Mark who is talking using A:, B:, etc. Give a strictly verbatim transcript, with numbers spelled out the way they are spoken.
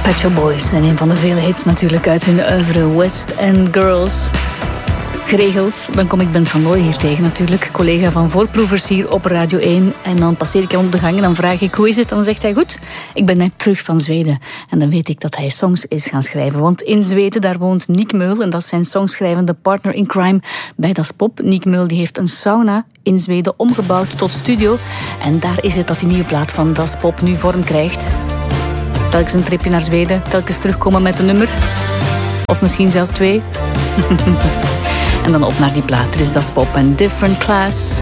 A: Pet Shop Boys en een van de vele hits natuurlijk uit hun oeuvre West End Girls. Geregeld, dan kom ik Ben van Looy hier tegen natuurlijk, collega van Voorproevers hier op Radio één. En dan passeer ik hem op de gang en dan vraag ik hoe is het? En dan zegt hij goed, ik ben net terug van Zweden. En dan weet ik dat hij songs is gaan schrijven. Want in Zweden, daar woont Nick Meul en dat is zijn songschrijvende partner in crime bij Das Pop. Nick Meul die heeft een sauna in Zweden omgebouwd tot studio. En daar is het dat die nieuwe plaat van Das Pop nu vorm krijgt. Telkens een tripje naar Zweden, telkens terugkomen met een nummer. Of misschien zelfs twee. En dan op naar die plaat. Er is Das Pop en Different Class.